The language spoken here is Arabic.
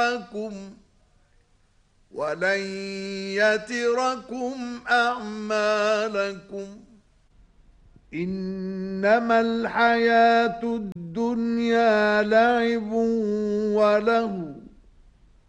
لكم ولن يتركم أعمالكم إنما الحياة الدنيا لعب وله